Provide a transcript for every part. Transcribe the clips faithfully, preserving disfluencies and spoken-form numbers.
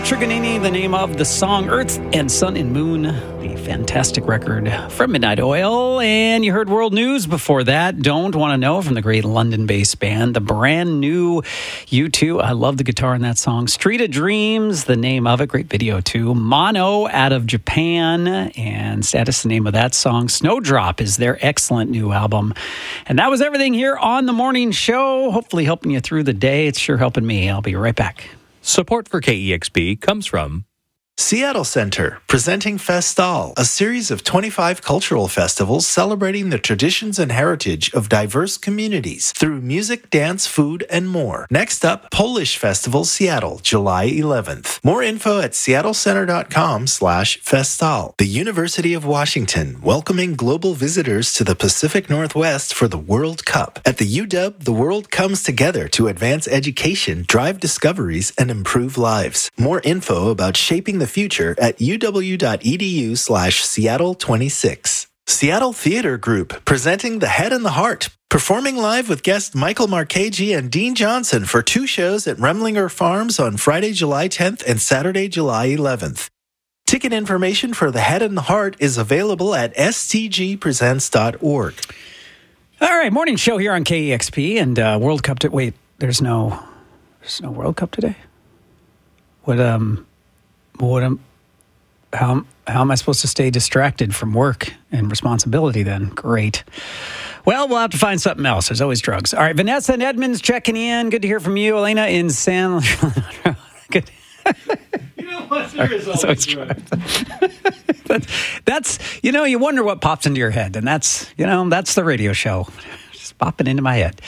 Truganini, the name of the song Earth and Sun and Moon, a fantastic record from Midnight Oil. And you heard world news before that. Don't Want to Know from the great London-based band, the brand new U two. I love the guitar in that song. Street of Dreams, the name of it. Great video too. Mono out of Japan, and Status, the name of that song. Snowdrop is their excellent new album. And that was everything here on the morning show. Hopefully helping you through the day. It's sure helping me. I'll be right back. Support for K E X P comes from Seattle Center, presenting Festal, a series of twenty-five cultural festivals celebrating the traditions and heritage of diverse communities through music, dance, food, and more. Next up, Polish Festival Seattle, July eleventh. More info at seattlecenter.com slash festal. The University of Washington, welcoming global visitors to the Pacific Northwest for the World Cup. At the U W, the world comes together to advance education, drive discoveries, and improve lives. More info about shaping the future at uw.edu slash Seattle 26. Seattle Theater Group, presenting The Head and the Heart, performing live with guest Michael Marchese and Dean Johnson for two shows at Remlinger Farms on Friday, July tenth and Saturday, July eleventh. Ticket information for The Head and the Heart is available at s t g presents dot org. All right, morning show here on K E X P and uh, World Cup. To, wait, there's no, there's no World Cup today. What um. What am, how, how am I supposed to stay distracted from work and responsibility then? Great. Well, we'll have to find something else. There's always drugs. All right, Vanessa and Edmonds checking in. Good to hear from you. Elena in San... Good. You know what? There is always drugs. that's, that's, you know, you wonder what pops into your head. And that's, you know, that's the radio show. Just popping into my head.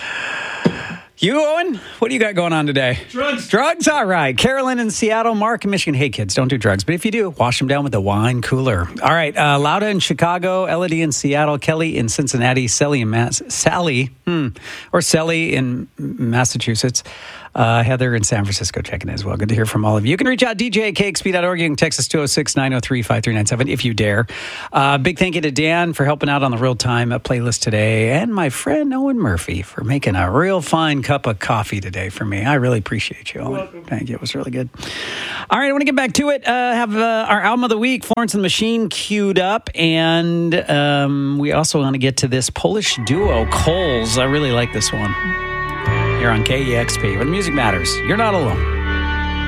You, Owen, what do you got going on today? Drugs. Drugs? All right. Carolyn in Seattle, Mark in Michigan. Hey, kids, don't do drugs. But if you do, wash them down with a wine cooler. All right. Uh, Lauda in Chicago, Elodie in Seattle, Kelly in Cincinnati, Sally in Mass- Sally, hmm, or Sally in Massachusetts. Uh, Heather in San Francisco checking in as well. Good to hear from all of you. You can reach out, D J at K X P dot org. You can text us two oh six, nine oh three, five three nine seven if you dare. Uh, big thank you to Dan for helping out on the Real Time playlist today, and my friend Owen Murphy for making a real fine cup of coffee today for me. I really appreciate you, Owen. Thank you. It was really good. All right, I want to get back to it. Uh, have uh, our album of the week, Florence and the Machine, queued up, and um, we also want to get to this Polish duo, Coles. I really like this one. Here on K E X P, where the music matters. You're not alone.